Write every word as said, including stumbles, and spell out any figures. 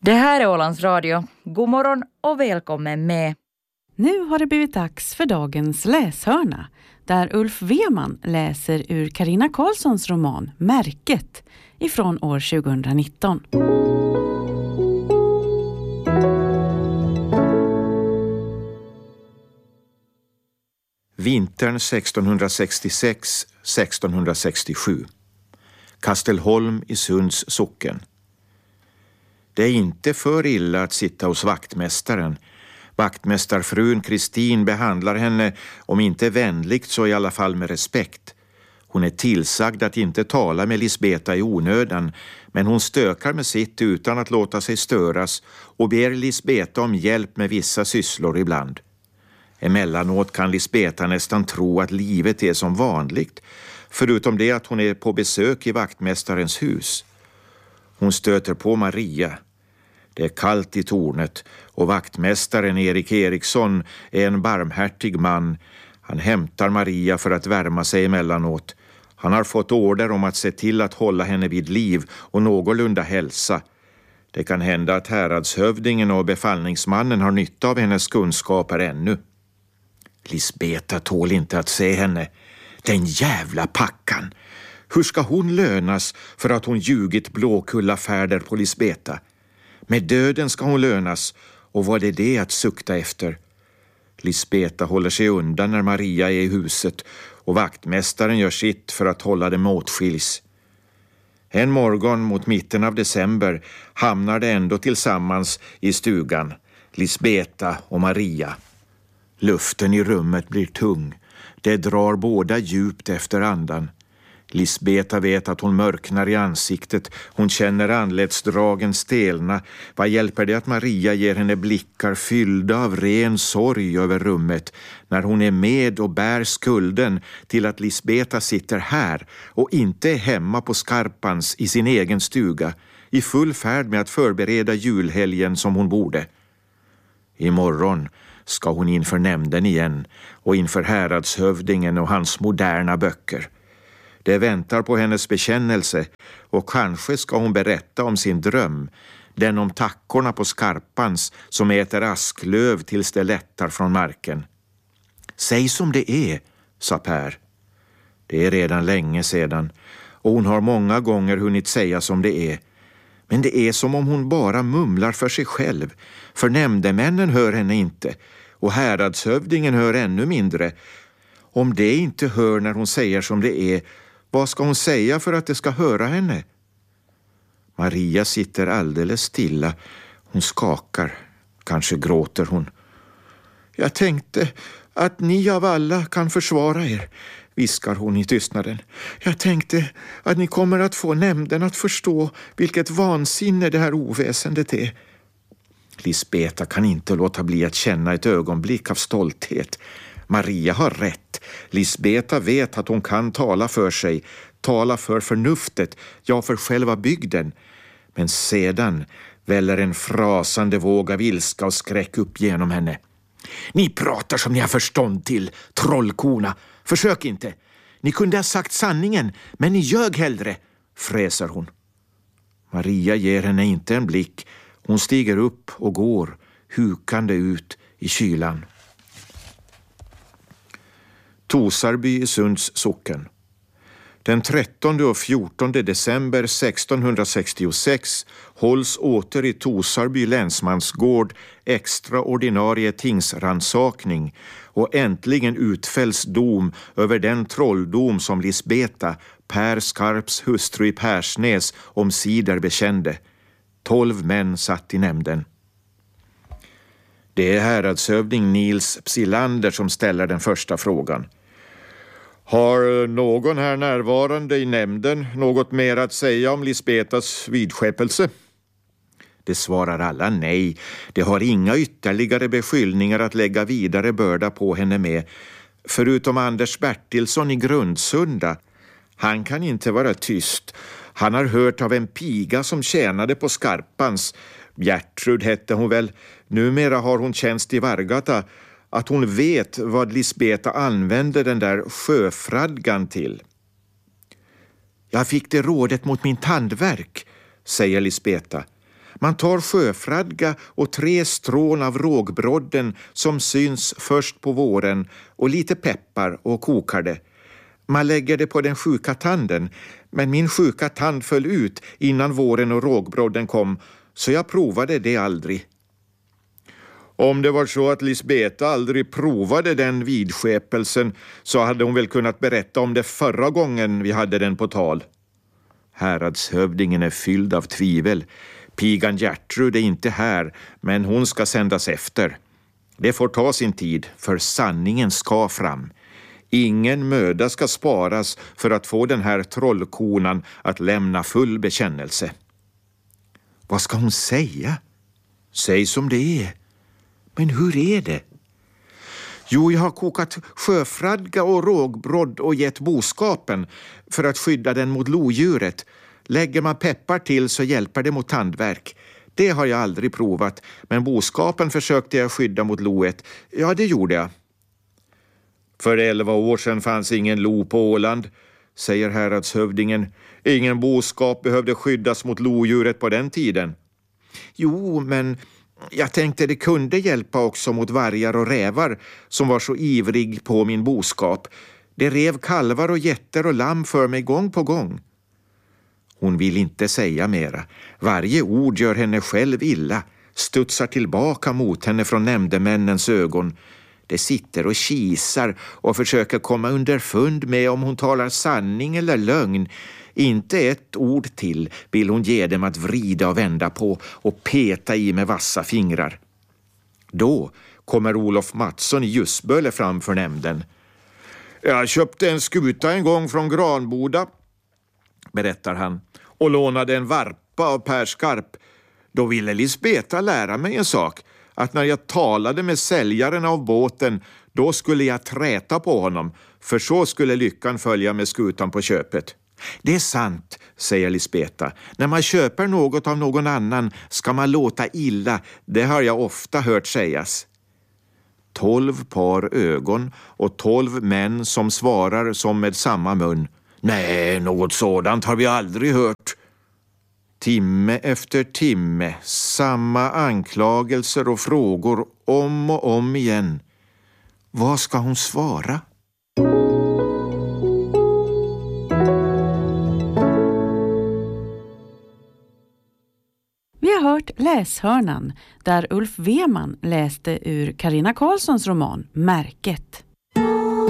Det här är Ålands Radio. God morgon och välkommen med. Nu har det blivit dags för dagens läshörna, där Ulf Weman läser ur Carina Karlssons roman Märket ifrån år tjugonitton. Vintern sextonhundrasextiosex sextonhundrasextiosju. Kastelholm i Sunds socken. Det är inte för illa att sitta hos vaktmästaren. Vaktmästarfrun Kristin behandlar henne, om inte vänligt så i alla fall med respekt. Hon är tillsagd att inte tala med Lisbeta i onödan, men hon stökar med sitt utan att låta sig störas och ber Lisbeta om hjälp med vissa sysslor ibland. Emellanåt kan Lisbeta nästan tro att livet är som vanligt, förutom det att hon är på besök i vaktmästarens hus. Hon stöter på Maria. Det är kallt i tornet och vaktmästaren Erik Eriksson är en barmhärtig man. Han hämtar Maria för att värma sig emellanåt. Han har fått order om att se till att hålla henne vid liv och någorlunda hälsa. Det kan hända att häradshövdingen och befallningsmannen har nytta av hennes kunskaper ännu. Lisbeta tål inte att se henne. Den jävla packan! Hur ska hon lönas för att hon ljugit Blåkulla färder på Lisbeta? Med döden ska hon lönas, och vad är det att sukta efter? Lisbeta håller sig undan när Maria är i huset och vaktmästaren gör sitt för att hålla dem åtskiljs. En morgon mot mitten av december hamnar de ändå tillsammans i stugan, Lisbeta och Maria. Luften i rummet blir tung. Det drar båda djupt efter andan. Lisbeta vet att hon mörknar i ansiktet. Hon känner anletsdragen stelna. Vad hjälper det att Maria ger henne blickar fyllda av ren sorg över rummet när hon är med och bär skulden till att Lisbeta sitter här och inte är hemma på Skarpans i sin egen stuga, i full färd med att förbereda julhelgen som hon borde. Imorgon ska hon inför nämnden igen och inför häradshövdingen och hans moderna böcker. Det väntar på hennes bekännelse och kanske ska hon berätta om sin dröm, den om tackorna på Skarpans som äter asklöv tills det lättar från marken. Säg som det är, sa Per. Det är redan länge sedan och hon har många gånger hunnit säga som det är. Men det är som om hon bara mumlar för sig själv, för nämndemännen hör henne inte och häradshövdingen hör ännu mindre. Om det inte hör när hon säger som det är, vad ska hon säga för att det ska höra henne? Maria sitter alldeles stilla. Hon skakar. Kanske gråter hon. Jag tänkte att ni av alla kan försvara er, viskar hon i tystnaden. Jag tänkte att ni kommer att få nämnden att förstå vilket vansinne det här oväsendet är. Lisbeta kan inte låta bli att känna ett ögonblick av stolthet. Maria har rätt. Lisbeta vet att hon kan tala för sig, tala för förnuftet, ja för själva bygden. Men sedan väller en frasande våg av ilska och skräck upp genom henne. Ni pratar som ni har förstånd till, trollkorna. Försök inte. Ni kunde ha sagt sanningen, men ni ljög hellre, fräser hon. Maria ger henne inte en blick. Hon stiger upp och går, hukande ut i kylan. Tosarby i Sunds socken. Den trettonde och fjortonde december sextonhundrasextiosex hålls åter i Tosarby länsmansgård extraordinarie tingsransakning och äntligen utfälls dom över den trolldom som Lisbeta, Per Skarps hustru i Persnäs, omsider bekände. Tolv män satt i nämnden. Det är häradshövding Nils Psilander som ställer den första frågan. Har någon här närvarande i nämnden något mer att säga om Lisbetas vidskeppelse? Det svarar alla nej. Det har inga ytterligare beskyllningar att lägga vidare börda på henne med. Förutom Anders Bertilsson i Grundsunda. Han kan inte vara tyst. Han har hört av en piga som tjänade på Skarpans. Gertrud hette hon väl. Numera har hon tjänst i Vargata. Att hon vet vad Lisbeta använde den där sjöfradgan till. Jag fick det rådet mot min tandvärk, säger Lisbeta. Man tar sjöfradga och tre strån av rågbrodden som syns först på våren och lite peppar och kokar det. Man lägger det på den sjuka tanden, men min sjuka tand föll ut innan våren och rågbrodden kom, så jag provade det aldrig. Om det var så att Lisbeta aldrig provade den vidskepelsen så hade hon väl kunnat berätta om det förra gången vi hade den på tal. Häradshövdingen är fylld av tvivel. Pigan Gertrud är inte här, men hon ska sändas efter. Det får ta sin tid, för sanningen ska fram. Ingen möda ska sparas för att få den här trollkonan att lämna full bekännelse. Vad ska hon säga? Säg som det är. Men hur är det? Jo, jag har kokat sjöfradga och rågbrodd och gett boskapen för att skydda den mot lodjuret. Lägger man peppar till så hjälper det mot tandvärk. Det har jag aldrig provat, men boskapen försökte jag skydda mot loet. Ja, det gjorde jag. För elva år sedan fanns ingen lo på Åland, säger häradshövdingen. Ingen boskap behövde skyddas mot lodjuret på den tiden. Jo, men jag tänkte det kunde hjälpa också mot vargar och rävar som var så ivrig på min boskap. Det rev kalvar och getter och lamm för mig gång på gång. Hon vill inte säga mera. Varje ord gör henne själv illa, studsar tillbaka mot henne från nämndemännens ögon. Det sitter och kisar och försöker komma underfund med om hon talar sanning eller lögn. Inte ett ord till vill hon ge dem att vrida och vända på och peta i med vassa fingrar. Då kommer Olof Mattsson i Ljusböle fram för nämnden. Jag köpte en skuta en gång från Granboda, berättar han, och lånade en varpa av Per Skarp. Då ville Lisbeta lära mig en sak, att när jag talade med säljaren av båten, då skulle jag träta på honom, för så skulle lyckan följa med skutan på köpet. Det är sant, säger Lisbeta. När man köper något av någon annan ska man låta illa, det har jag ofta hört sägas. Tolv par ögon och tolv män som svarar som med samma mun. Nej, något sådant har vi aldrig hört. Timme efter timme, samma anklagelser och frågor om och om igen. Vad ska hon svara? Vi har hört Läshörnan där Ulf Weman läste ur Carina Karlssons roman Märket.